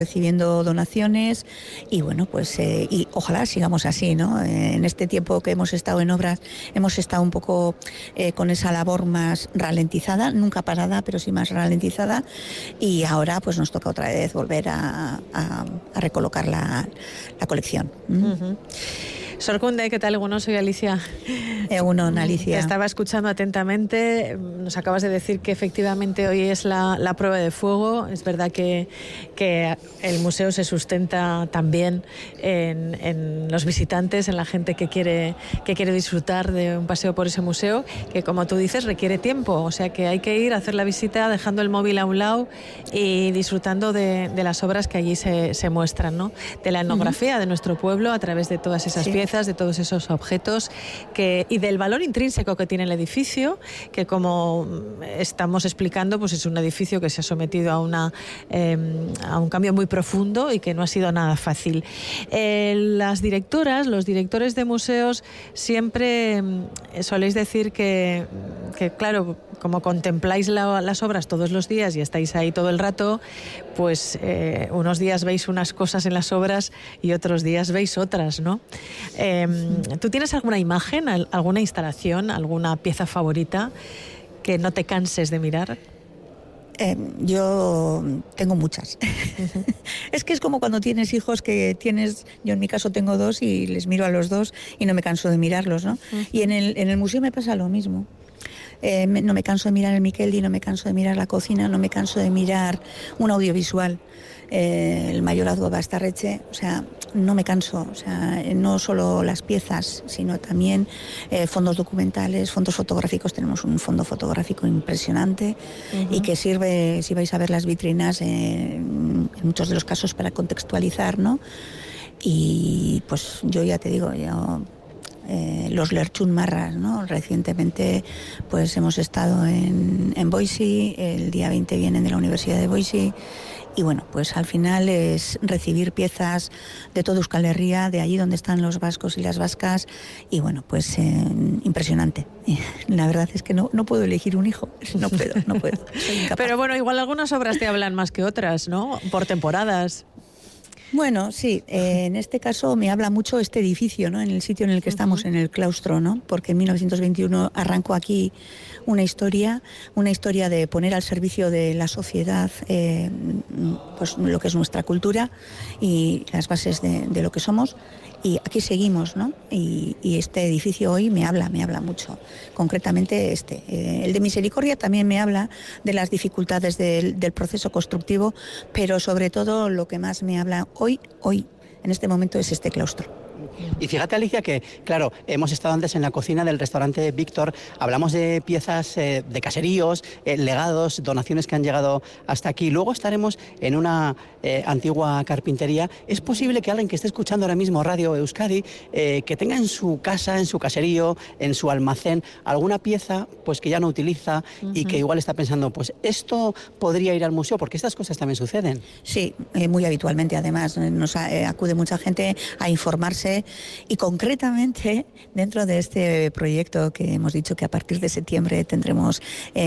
recibiendo donaciones y bueno, pues y ojalá sigamos así, ¿no? En este tiempo que hemos estado en obras hemos estado un poco con esa labor más ralentizada, nunca parada, pero sí más ralentizada, y ahora pues nos toca otra vez volver a recolocar la colección. Sorkunde, ¿qué tal? Bueno, soy Alicia. Alicia. Te estaba escuchando atentamente. Nos acabas de decir que efectivamente hoy es la prueba de fuego. Es verdad que el museo se sustenta también en los visitantes, en la gente que quiere disfrutar de un paseo por ese museo, que como tú dices requiere tiempo. O sea que hay que ir a hacer la visita dejando el móvil a un lado y disfrutando de las obras que allí se muestran, ¿no? De la etnografía de nuestro pueblo a través de todas esas piezas, de todos esos objetos y del valor intrínseco que tiene el edificio, que como estamos explicando, pues es un edificio que se ha sometido a un cambio muy profundo y que no ha sido nada fácil. Las directoras, los directores de museos siempre soléis decir que claro, como contempláis las obras todos los días y estáis ahí todo el rato, pues unos días veis unas cosas en las obras y otros días veis otras, ¿no? ¿Tú tienes alguna imagen, alguna instalación, alguna pieza favorita que no te canses de mirar? Yo tengo muchas. Es que es como cuando tienes hijos yo en mi caso tengo 2 y les miro a los 2 y no me canso de mirarlos, ¿no? Y en el museo me pasa lo mismo. No me canso de mirar el Miqueldi, no me canso de mirar la cocina, no me canso de mirar un audiovisual, el Mayorazgo Bastarreche, o sea, no me canso, o sea, no solo las piezas, sino también fondos documentales, fondos fotográficos. Tenemos un fondo fotográfico impresionante y que sirve, si vais a ver las vitrinas, en muchos de los casos para contextualizar, ¿no? Y pues yo ya te digo, los Lerchun Marras, ¿no? Recientemente pues hemos estado en Boise, el día 20 vienen de la Universidad de Boise, y bueno, pues al final es recibir piezas de toda Euskal Herria, de allí donde están los vascos y las vascas, y bueno, pues impresionante. La verdad es que no puedo elegir un hijo, no puedo. Pero bueno, igual algunas obras te hablan más que otras, ¿no? Por temporadas. Bueno, sí, en este caso me habla mucho este edificio, ¿no? En el sitio en el que estamos, en el claustro, ¿no? Porque en 1921 arrancó aquí una historia de poner al servicio de la sociedad pues lo que es nuestra cultura y las bases de lo que somos. Y aquí seguimos, ¿no? Y este edificio hoy me habla mucho. Concretamente el de Misericordia también me habla de las dificultades del proceso constructivo, pero sobre todo lo que más me habla hoy, en este momento, es este claustro. Y fíjate, Alicia, que claro, hemos estado antes en la cocina del restaurante Víctor, hablamos de piezas de caseríos, legados, donaciones que han llegado hasta aquí. Luego estaremos en una antigua carpintería. ¿Es posible que alguien que esté escuchando ahora mismo Radio Euskadi, que tenga en su casa, en su caserío, en su almacén, alguna pieza pues que ya no utiliza y que igual está pensando, pues esto podría ir al museo? Porque estas cosas también suceden. Sí, muy habitualmente. Además, nos acude mucha gente a informarse. Y concretamente, dentro de este proyecto que hemos dicho que a partir de septiembre tendremos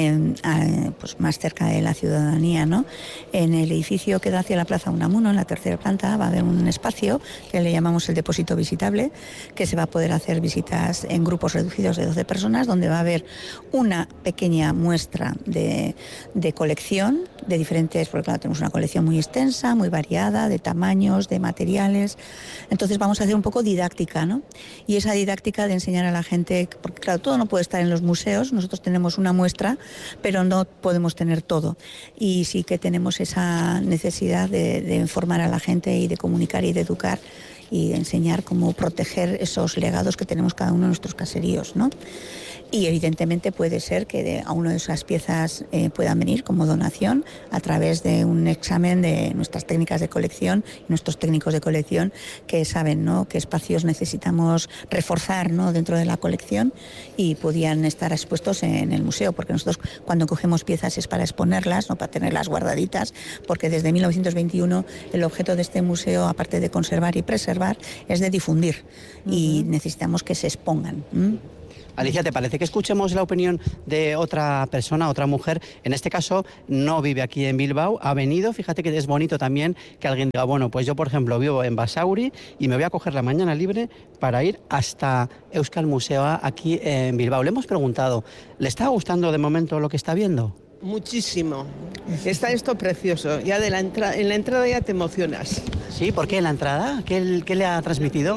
pues más cerca de la ciudadanía, ¿no? En el edificio que da hacia la Plaza Unamuno, en la tercera planta, va a haber un espacio que le llamamos el depósito visitable, que se va a poder hacer visitas en grupos reducidos de 12 personas, donde va a haber una pequeña muestra de colección de diferentes, porque claro, tenemos una colección muy extensa, muy variada, de tamaños, de materiales. Entonces vamos a hacer un poco didáctica, ¿no? Y esa didáctica de enseñar a la gente, porque claro, todo no puede estar en los museos, nosotros tenemos una muestra, pero no podemos tener todo. Y sí que tenemos esa necesidad de informar a la gente y de comunicar y de educar y de enseñar cómo proteger esos legados que tenemos cada uno de nuestros caseríos, ¿no? Y evidentemente puede ser que a una de esas piezas puedan venir como donación a través de un examen de nuestras técnicas de colección y nuestros técnicos de colección, que saben, ¿no?, qué espacios necesitamos reforzar, ¿no?, dentro de la colección, y podían estar expuestos en el museo, porque nosotros cuando cogemos piezas es para exponerlas, no para tenerlas guardaditas, porque desde 1921 el objeto de este museo, aparte de conservar y preservar, es de difundir, y necesitamos que se expongan. Alicia, ¿te parece que escuchemos la opinión de otra persona, otra mujer? En este caso, no vive aquí en Bilbao, ha venido. Fíjate que es bonito también que alguien diga, bueno, pues yo, por ejemplo, vivo en Basauri y me voy a coger la mañana libre para ir hasta Euskal Museoa aquí en Bilbao. Le hemos preguntado, ¿le está gustando de momento lo que está viendo? Muchísimo. Está esto precioso. Ya en la entrada ya te emocionas. Sí, ¿por qué en la entrada? ¿Qué le ha transmitido?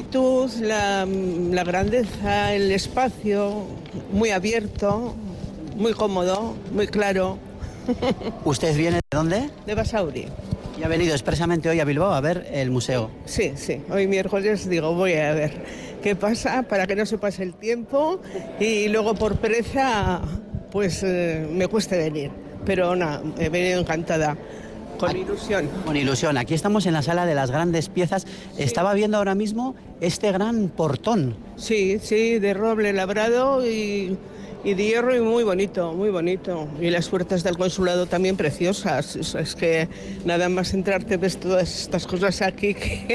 La grandeza, el espacio, muy abierto, muy cómodo, muy claro. ¿Usted viene de dónde? De Basauri. ¿Y ha venido expresamente hoy a Bilbao a ver el museo? Sí. Hoy miércoles digo, voy a ver qué pasa para que no se pase el tiempo y luego por pereza pues me cueste venir. Pero nada, he venido encantada. Con ilusión. Con ilusión. Aquí estamos en la sala de las grandes piezas. Sí. Estaba viendo ahora mismo este gran portón. Sí, de roble labrado y de hierro y muy bonito, muy bonito. Y las puertas del consulado también preciosas. Es que nada más entrarte ves todas estas cosas aquí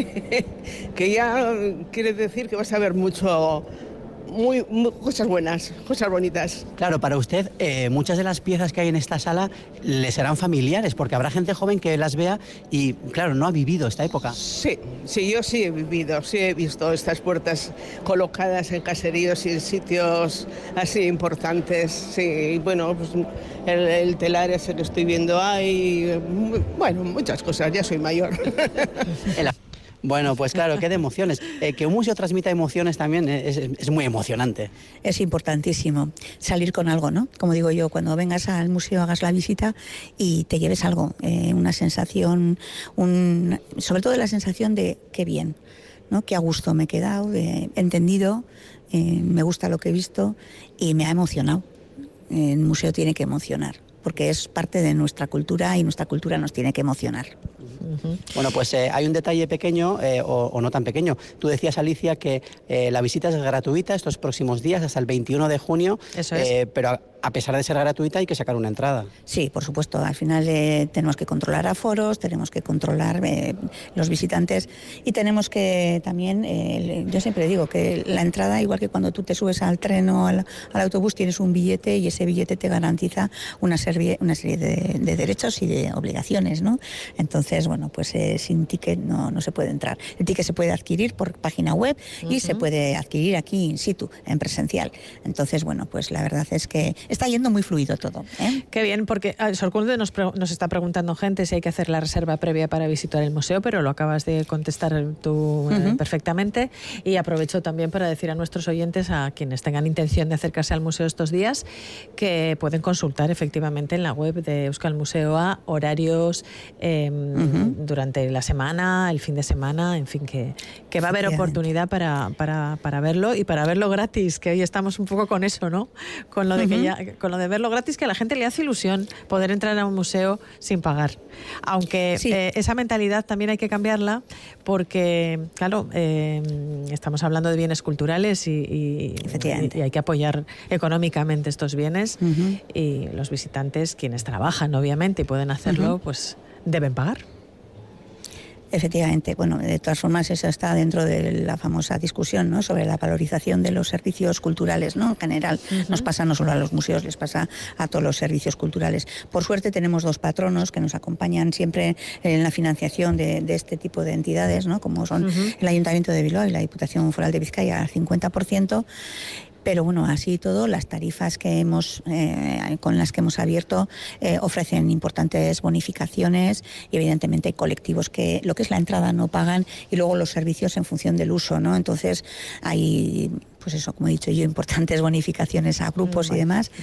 que ya quiere decir que vas a ver mucho... Muy cosas buenas, cosas bonitas. Claro, para usted muchas de las piezas que hay en esta sala le serán familiares, porque habrá gente joven que las vea y, claro, no ha vivido esta época. Sí, yo sí he vivido, sí he visto estas puertas colocadas en caseríos y en sitios así importantes. Sí, bueno, pues el telar ese que estoy viendo hay, bueno, muchas cosas, ya soy mayor. Bueno, pues claro, qué de emociones. Que un museo transmita emociones también es muy emocionante. Es importantísimo salir con algo, ¿no? Como digo yo, cuando vengas al museo, hagas la visita y te lleves algo, una sensación, sobre todo la sensación de qué bien, ¿no? Qué a gusto me he quedado, he entendido, me gusta lo que he visto y me ha emocionado. El museo tiene que emocionar, porque es parte de nuestra cultura y nuestra cultura nos tiene que emocionar. Bueno, pues hay un detalle pequeño o no tan pequeño. Tú decías, Alicia, que la visita es gratuita estos próximos días, hasta el 21 de junio. Eso es. Pero a pesar de ser gratuita hay que sacar una entrada. Sí, por supuesto. Al final tenemos que controlar aforos, tenemos que controlar los visitantes y tenemos que también, yo siempre digo que la entrada, igual que cuando tú te subes al tren o al autobús, tienes un billete y ese billete te garantiza una serie de derechos y de obligaciones, ¿no? Entonces, bueno, pues sin ticket no se puede entrar. El ticket se puede adquirir por página web y se puede adquirir aquí in situ, en presencial. Entonces, bueno, pues la verdad es que está yendo muy fluido todo. Qué bien, porque Sorkunde nos está preguntando gente si hay que hacer la reserva previa para visitar el museo, pero lo acabas de contestar tú perfectamente. Y aprovecho también para decir a nuestros oyentes, a quienes tengan intención de acercarse al museo estos días, que pueden consultar efectivamente en la web de Euskal Museoa horarios durante la semana, el fin de semana, en fin, que va a haber oportunidad para verlo y para verlo gratis, que hoy estamos un poco con eso, ¿no? Con lo de que con lo de verlo gratis, que a la gente le hace ilusión poder entrar a un museo sin pagar. Aunque esa mentalidad también hay que cambiarla porque, claro, estamos hablando de bienes culturales y hay que apoyar económicamente estos bienes y los visitantes, quienes trabajan obviamente y pueden hacerlo, pues deben pagar. Efectivamente, bueno, de todas formas eso está dentro de la famosa discusión, ¿no?, sobre la valorización de los servicios culturales, ¿no? En general nos pasa no solo a los museos, les pasa a todos los servicios culturales. Por suerte tenemos dos patronos que nos acompañan siempre en la financiación de este tipo de entidades, ¿no?, como son el Ayuntamiento de Bilbao y la Diputación Foral de Vizcaya al 50%. Pero bueno, así todo, las tarifas que con las que hemos abierto ofrecen importantes bonificaciones y evidentemente hay colectivos que lo que es la entrada no pagan y luego los servicios en función del uso, ¿no? Entonces hay, pues eso, como he dicho yo, importantes bonificaciones a grupos y demás.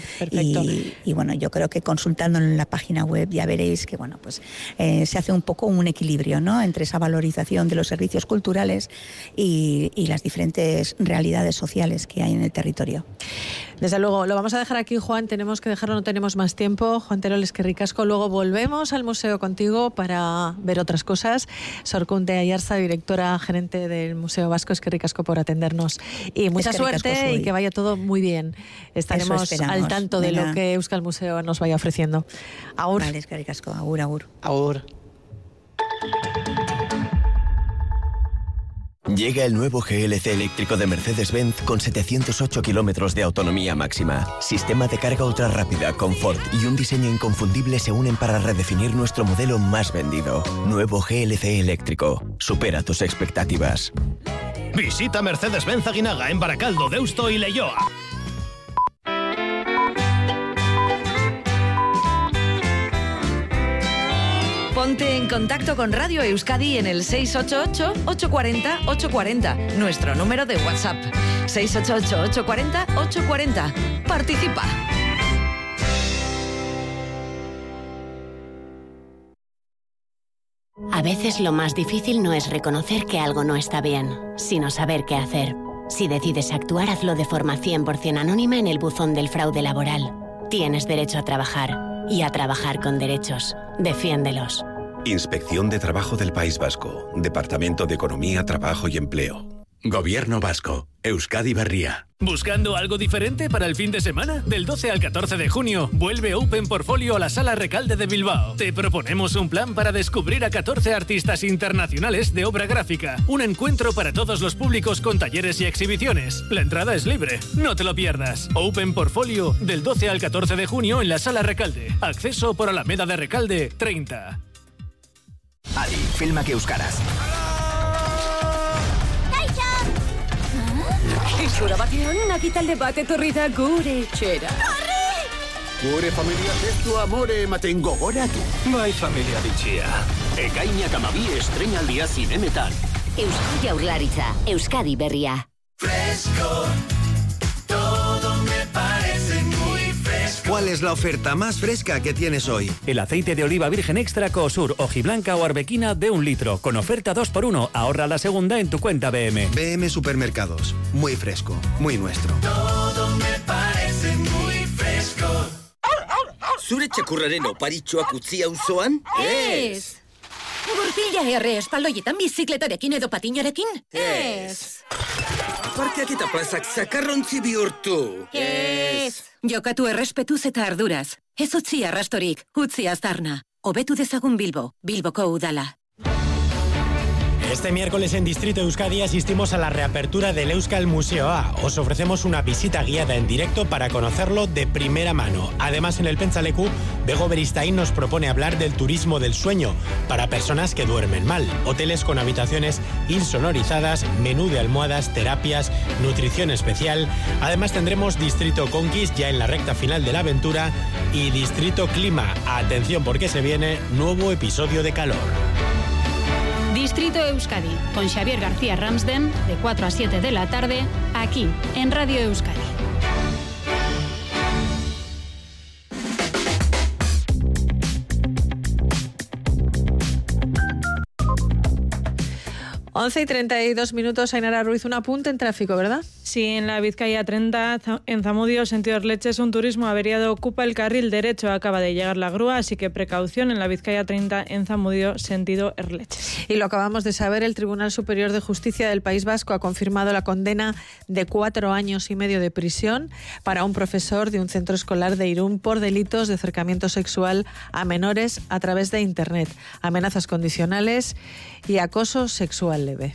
Y bueno, yo creo que consultando en la página web ya veréis que bueno, pues se hace un poco un equilibrio, ¿no?, entre esa valorización de los servicios culturales y las diferentes realidades sociales que hay en el territorio. Desde luego, lo vamos a dejar aquí, Juan, tenemos que dejarlo, no tenemos más tiempo. Juan Terol, eskerrik asko, luego volvemos al museo contigo para ver otras cosas. Sorkunde Ayarza, directora gerente del Museo Vasco, eskerrik asko por atendernos y mucha suerte y que vaya todo muy bien. Estaremos al tanto de lo que Euskal Museo nos vaya ofreciendo. Agur. Vale, eskerrik asko, agur, agur. Agur. Llega el nuevo GLC eléctrico de Mercedes-Benz con 708 kilómetros de autonomía máxima. Sistema de carga ultra rápida, confort y un diseño inconfundible se unen para redefinir nuestro modelo más vendido. Nuevo GLC eléctrico. Supera tus expectativas. Visita Mercedes-Benz Aguinaga en Baracaldo, Deusto y Leioa. Ponte en contacto con Radio Euskadi en el 688-840-840, nuestro número de WhatsApp. 688-840-840. Participa. A veces lo más difícil no es reconocer que algo no está bien, sino saber qué hacer. Si decides actuar, hazlo de forma 100% anónima en el buzón del fraude laboral. Tienes derecho a trabajar y a trabajar con derechos. Defiéndelos. Inspección de Trabajo del País Vasco. Departamento de Economía, Trabajo y Empleo. Gobierno Vasco. Euskadi Berria. ¿Buscando algo diferente para el fin de semana? Del 12 al 14 de junio, vuelve Open Portfolio a la Sala Recalde de Bilbao. Te proponemos un plan para descubrir a 14 artistas internacionales de obra gráfica. Un encuentro para todos los públicos con talleres y exhibiciones. La entrada es libre. No te lo pierdas. Open Portfolio, del 12 al 14 de junio en la Sala Recalde. Acceso por Alameda de Recalde, 30. Adi, filmak euskaraz. Itxura batean, nakitalde bat etorri da gure etxera. Gure familia testu amore ematen gogoratu. Bai familia bitxia. Ekainak 12 estreinaldia zinemetan. Eusko Jaurlaritza, Euskadi Berria. Fresco, todo me parece muy fresco. ¿Cuál es la oferta más fresca que tienes hoy? El aceite de oliva virgen extra Coosur, hojiblanca o arbequina de 1 litro, con oferta 2x1. Ahorra la segunda en tu cuenta BM. BM Supermercados. Muy fresco, muy nuestro. Todo me parece muy fresco. Zure txakurraren oparitxoak utzi auzoan? Ez! Gurpila erre espaldoietan bizikletarekin edo patinarekin? Ez! Parkeak eta plazak zakarrontzi bihurtu? Ez! Jokatu errespetuz eta arduraz. Ez utzi arrastorik, utzi aztarna. Hobetu dezagun Bilbo, Bilboko udala. Este miércoles en Distrito Euskadi asistimos a la reapertura del Euskal Museo A. Os ofrecemos una visita guiada en directo para conocerlo de primera mano. Además, en el Pentsaleku, Bego Beristain nos propone hablar del turismo del sueño para personas que duermen mal. Hoteles con habitaciones insonorizadas, menú de almohadas, terapias, nutrición especial. Además, tendremos Distrito Conquist ya en la recta final de la aventura y Distrito Clima. Atención porque se viene nuevo episodio de calor. Distrito Euskadi, con Xavier García Ramsden, de 4 a 7 de la tarde, aquí, en Radio Euskadi. Once y 32 minutos, Ainara Ruiz, un apunte en tráfico, ¿verdad? Sí, en la Vizcaya 30, en Zamudio, sentido Erleches, un turismo averiado ocupa el carril derecho. Acaba de llegar la grúa, así que precaución en la Vizcaya 30, en Zamudio, sentido Erleches. Y lo acabamos de saber, el Tribunal Superior de Justicia del País Vasco ha confirmado la condena de 4 años y medio de prisión para un profesor de un centro escolar de Irún por delitos de acercamiento sexual a menores a través de Internet, amenazas condicionales y acoso sexual leve.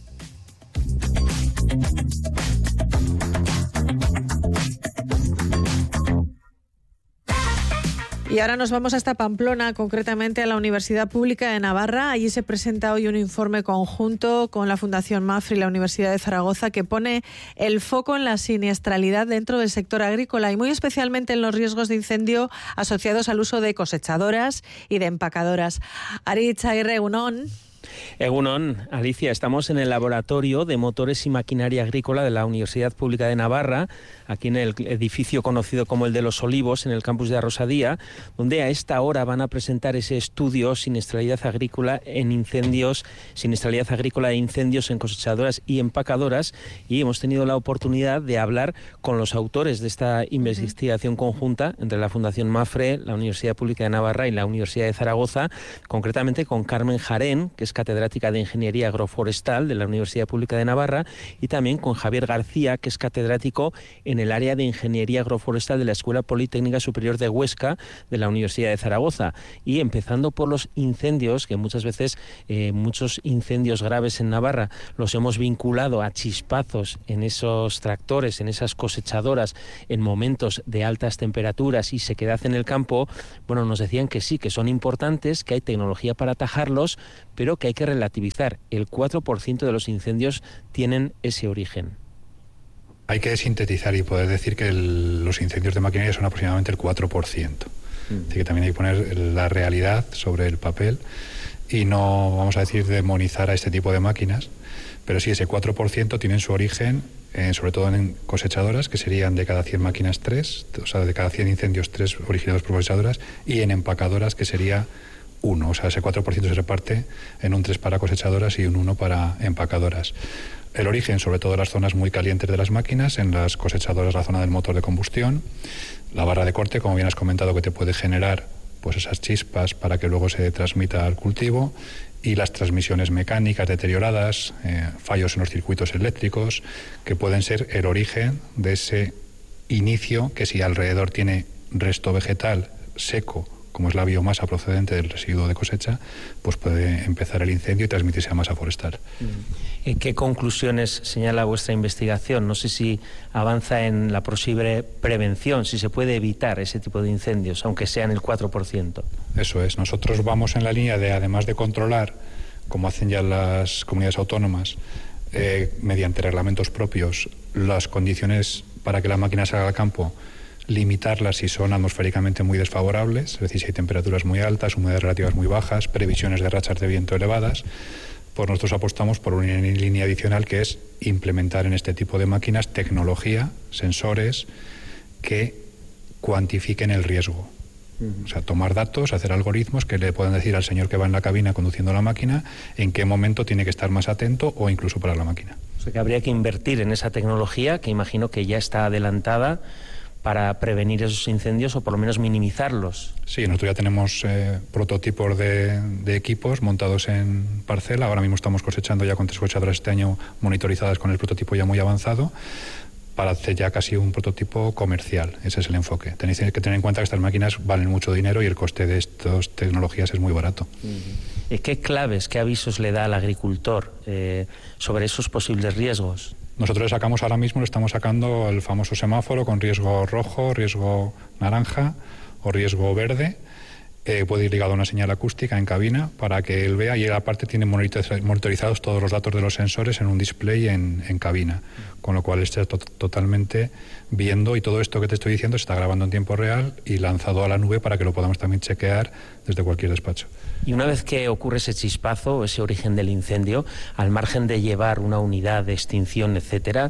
Y ahora nos vamos hasta Pamplona, concretamente a la Universidad Pública de Navarra. Allí se presenta hoy un informe conjunto con la Fundación Mafre y la Universidad de Zaragoza que pone el foco en la siniestralidad dentro del sector agrícola y muy especialmente en los riesgos de incendio asociados al uso de cosechadoras y de empacadoras. Aritz Aguirre, egunon. Egunon, Alicia, estamos en el laboratorio de motores y maquinaria agrícola de la Universidad Pública de Navarra, aquí en el edificio conocido como el de los Olivos, en el campus de Arrosadía, donde a esta hora van a presentar ese estudio siniestralidad agrícola en incendios, siniestralidad agrícola de incendios en cosechadoras y empacadoras, y hemos tenido la oportunidad de hablar con los autores de esta investigación conjunta entre la Fundación Mafre, la Universidad Pública de Navarra y la Universidad de Zaragoza, concretamente con Carmen Jarén, que es catedrática de Ingeniería Agroforestal de la Universidad Pública de Navarra, y también con Javier García, que es catedrático en el área de Ingeniería Agroforestal de la Escuela Politécnica Superior de Huesca de la Universidad de Zaragoza. Y empezando por los incendios, que muchas veces muchos incendios graves en Navarra los hemos vinculado a chispazos en esos tractores, en esas cosechadoras, en momentos de altas temperaturas y sequedad en el campo. Bueno, nos decían que sí, que son importantes, que hay tecnología para atajarlos, pero que hay que relativizar. El 4% de los incendios tienen ese origen. Hay que sintetizar y poder decir que los incendios de maquinaria son aproximadamente el 4%. Así que también hay que poner la realidad sobre el papel y no, vamos a decir, demonizar a este tipo de máquinas, pero sí, ese 4% tienen su origen sobre todo en cosechadoras, que serían de cada 100 máquinas 3, o sea, de cada 100 incendios 3 originados por cosechadoras, y en empacadoras, que sería 1, o sea, ese 4% se reparte en un 3 para cosechadoras y un 1 para empacadoras. El origen, sobre todo en las zonas muy calientes de las máquinas, en las cosechadoras la zona del motor de combustión, la barra de corte, como bien has comentado, que te puede generar pues esas chispas para que luego se transmita al cultivo, y las transmisiones mecánicas deterioradas, fallos en los circuitos eléctricos, que pueden ser el origen de ese inicio, que si alrededor tiene resto vegetal seco, como es la biomasa procedente del residuo de cosecha, pues puede empezar el incendio y transmitirse a masa forestal. ¿Qué conclusiones señala vuestra investigación? No sé si avanza en la posible prevención, si se puede evitar ese tipo de incendios, aunque sean el 4%. Eso es. Nosotros vamos en la línea de, además de controlar, como hacen ya las comunidades autónomas, mediante reglamentos propios, las condiciones para que la máquina salga al campo, limitarlas si son atmosféricamente muy desfavorables, es decir, si hay temperaturas muy altas, humedades relativas muy bajas, previsiones de rachas de viento elevadas. Pues nosotros apostamos por una línea adicional, que es implementar en este tipo de máquinas tecnología, sensores que cuantifiquen el riesgo. O sea, tomar datos, hacer algoritmos que le puedan decir al señor que va en la cabina conduciendo la máquina en qué momento tiene que estar más atento o incluso parar la máquina. O sea, que habría que invertir en esa tecnología, que imagino que ya está adelantada, para prevenir esos incendios o por lo menos minimizarlos. Sí, nosotros ya tenemos prototipos de equipos montados en parcela. Ahora mismo estamos cosechando ya con 3 cosechadoras este año monitorizadas con el prototipo ya muy avanzado, para hacer ya casi un prototipo comercial. Ese es el enfoque. Tenéis que tener en cuenta que estas máquinas valen mucho dinero y el coste de estas tecnologías es muy barato. ¿Qué claves, qué avisos le da al agricultor sobre esos posibles riesgos? Nosotros le sacamos ahora mismo, le estamos sacando el famoso semáforo con riesgo rojo, riesgo naranja o riesgo verde. Puede ir ligado a una señal acústica en cabina para que él vea, y él aparte tiene monitorizados todos los datos de los sensores en un display en cabina, con lo cual está totalmente viendo, y todo esto que te estoy diciendo se está grabando en tiempo real y lanzado a la nube para que lo podamos también chequear desde cualquier despacho. Y una vez que ocurre ese chispazo, ese origen del incendio, al margen de llevar una unidad de extinción, etcétera,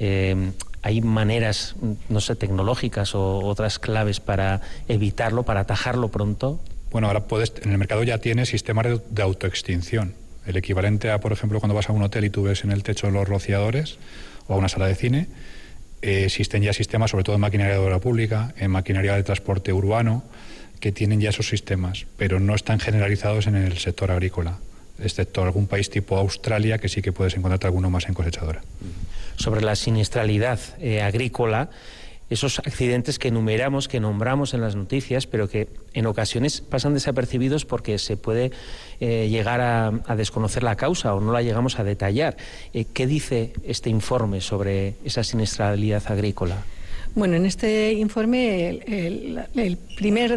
¿hay maneras, no sé, tecnológicas o otras claves para evitarlo, para atajarlo pronto? Bueno, ahora en el mercado ya tiene sistemas de autoextinción. El equivalente a, por ejemplo, cuando vas a un hotel y tú ves en el techo los rociadores, o a una sala de cine, existen ya sistemas, sobre todo en maquinaria de obra pública, en maquinaria de transporte urbano, que tienen ya esos sistemas, pero no están generalizados en el sector agrícola, excepto algún país tipo Australia, que sí que puedes encontrarte alguno más en cosechadora. Sobre la siniestralidad agrícola, esos accidentes que enumeramos, que nombramos en las noticias, pero que en ocasiones pasan desapercibidos porque se puede llegar a desconocer la causa o no la llegamos a detallar. ¿Qué dice este informe sobre esa siniestralidad agrícola? Bueno, en este informe el primer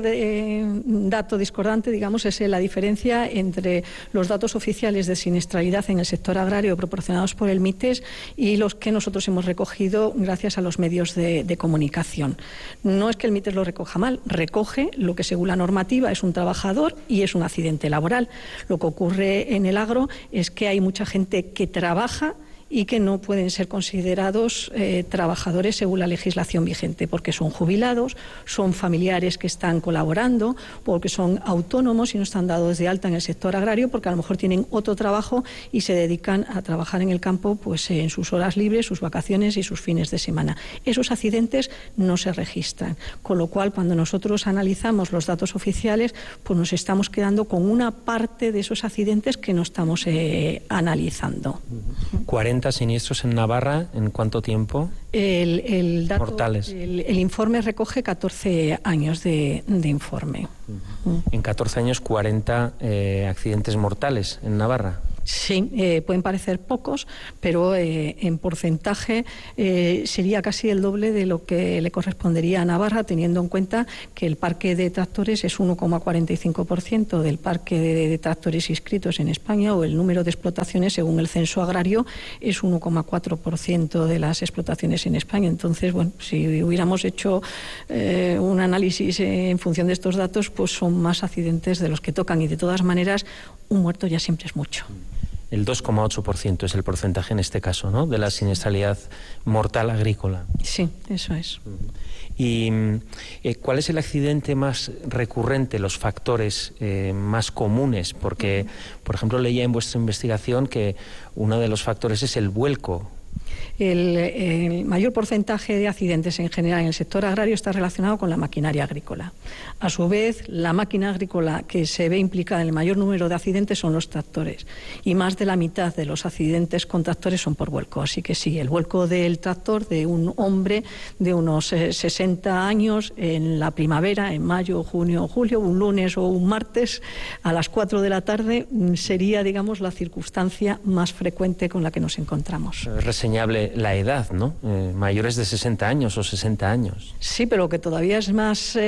dato discordante, digamos, es la diferencia entre los datos oficiales de siniestralidad en el sector agrario proporcionados por el MITES y los que nosotros hemos recogido gracias a los medios de comunicación. No es que el MITES lo recoja mal, recoge lo que según la normativa es un trabajador y es un accidente laboral. Lo que ocurre en el agro es que hay mucha gente que trabaja y que no pueden ser considerados trabajadores según la legislación vigente, porque son jubilados, son familiares que están colaborando, porque son autónomos y no están dados de alta en el sector agrario, porque a lo mejor tienen otro trabajo y se dedican a trabajar en el campo pues en sus horas libres, sus vacaciones y sus fines de semana. Esos accidentes no se registran, con lo cual cuando nosotros analizamos los datos oficiales, pues nos estamos quedando con una parte de esos accidentes que no estamos analizando. 40 siniestros en Navarra, ¿en cuánto tiempo? El dato, mortales. El informe recoge 14 años de informe. En 14 años, 40 accidentes mortales en Navarra. Sí, pueden parecer pocos, pero en porcentaje sería casi el doble de lo que le correspondería a Navarra, teniendo en cuenta que el parque de tractores es 1,45% del parque de tractores inscritos en España, o el número de explotaciones, según el censo agrario, es 1,4% de las explotaciones en España. Entonces, bueno, si hubiéramos hecho un análisis en función de estos datos, pues son más accidentes de los que tocan, y de todas maneras, un muerto ya siempre es mucho. El 2,8% es el porcentaje en este caso, ¿no?, de la siniestralidad mortal agrícola. Sí, eso es. ¿Y cuál es el accidente más recurrente, los factores más comunes? Porque, por ejemplo, leía en vuestra investigación que uno de los factores es el vuelco. El mayor porcentaje de accidentes en general en el sector agrario está relacionado con la maquinaria agrícola. A su vez, la máquina agrícola que se ve implicada en el mayor número de accidentes son los tractores, y más de la mitad de los accidentes con tractores son por vuelco. Así que sí, el vuelco del tractor de un hombre de unos 60 años en la primavera, en mayo, junio o julio, un lunes o un martes a las 4 de la tarde, sería, digamos, la circunstancia más frecuente con la que nos encontramos. Reseñable la edad, ¿no? Mayores de 60 años o 60 años. Sí, pero lo que todavía es más,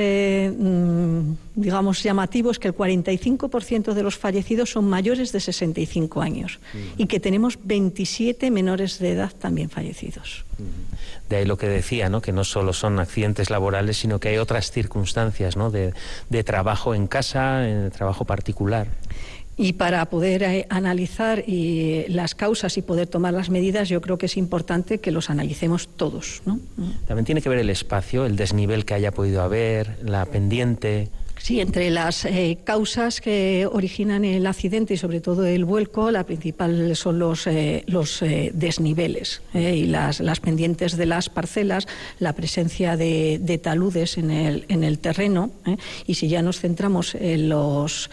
digamos, llamativo es que el 45% de los fallecidos son mayores de 65 años y que tenemos 27 menores de edad también fallecidos. De ahí lo que decía, ¿no?, que no solo son accidentes laborales, sino que hay otras circunstancias, ¿no?, de trabajo en casa, de trabajo particular. Y para poder analizar las causas y poder tomar las medidas, yo creo que es importante que los analicemos todos, ¿no? También tiene que ver el espacio, el desnivel que haya podido haber, la pendiente. Sí, entre las causas que originan el accidente y sobre todo el vuelco, la principal son los desniveles y las pendientes de las parcelas, la presencia de taludes en el terreno, y si ya nos centramos en los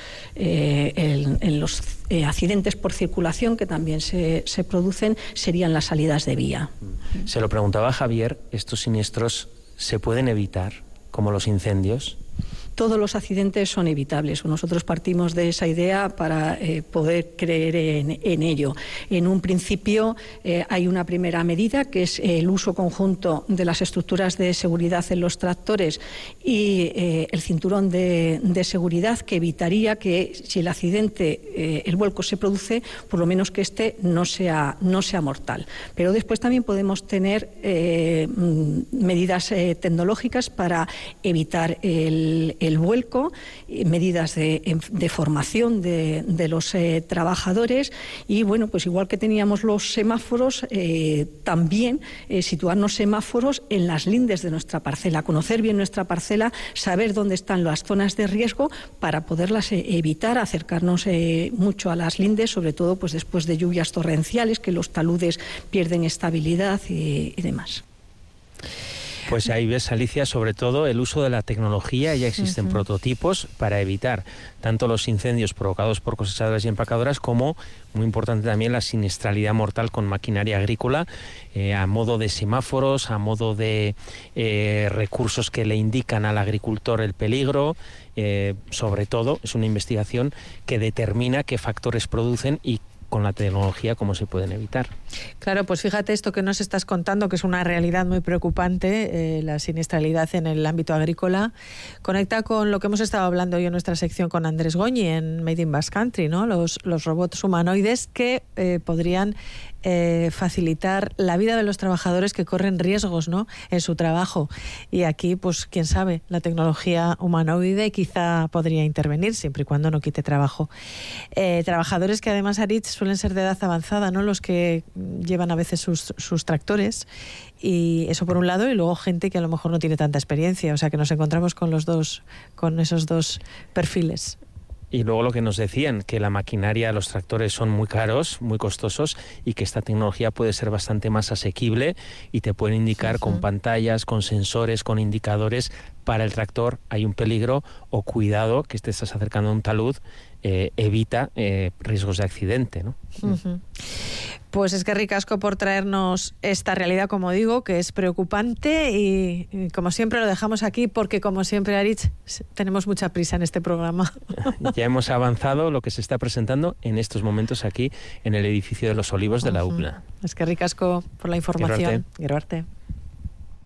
accidentes por circulación que también se producen, serían las salidas de vía. Se lo preguntaba a Javier, ¿estos siniestros se pueden evitar, como los incendios? Todos los accidentes son evitables. Nosotros partimos de esa idea para poder creer en ello. En un principio hay una primera medida, que es el uso conjunto de las estructuras de seguridad en los tractores y el cinturón de seguridad, que evitaría que, si el accidente, el vuelco se produce, por lo menos que este no sea mortal. Pero después también podemos tener medidas tecnológicas para evitar el vuelco, medidas de formación de los trabajadores, y bueno, pues igual que teníamos los semáforos, también situarnos semáforos en las lindes de nuestra parcela, conocer bien nuestra parcela, saber dónde están las zonas de riesgo para poderlas evitar, acercarnos mucho a las lindes, sobre todo pues después de lluvias torrenciales, que los taludes pierden estabilidad y demás. Pues ahí ves, Alicia, sobre todo el uso de la tecnología. Ya existen prototipos para evitar tanto los incendios provocados por cosechadoras y empacadoras, como, muy importante también, la siniestralidad mortal con maquinaria agrícola, a modo de semáforos, a modo de recursos que le indican al agricultor el peligro. Sobre todo, es una investigación que determina qué factores producen y con la tecnología cómo se pueden evitar. Claro, pues fíjate esto que nos estás contando, que es una realidad muy preocupante, la siniestralidad en el ámbito agrícola, conecta con lo que hemos estado hablando hoy en nuestra sección con Andrés Goñi en Made in Basque Country, ¿no? Los robots humanoides que podrían facilitar la vida de los trabajadores que corren riesgos, ¿no?, en su trabajo. Y aquí, pues, quién sabe, la tecnología humanoide quizá podría intervenir, siempre y cuando no quite trabajo. Trabajadores que además, Aritz, suelen ser de edad avanzada, ¿no?, los que llevan a veces sus tractores, y eso por un lado, y luego gente que a lo mejor no tiene tanta experiencia, o sea que nos encontramos con esos dos perfiles. Y luego lo que nos decían, que la maquinaria, los tractores son muy caros, muy costosos, y que esta tecnología puede ser bastante más asequible y te pueden indicar con pantallas, con sensores, con indicadores, para el tractor hay un peligro o cuidado que te estás acercando a un talud, evita riesgos de accidente, ¿no? Pues es que ricasco por traernos esta realidad, como digo, que es preocupante, y como siempre lo dejamos aquí porque, como siempre, Aritz, tenemos mucha prisa en este programa. Ya hemos avanzado lo que se está presentando en estos momentos aquí en el edificio de los Olivos de la UPLA. Es que ricasco por la información. Gerarte.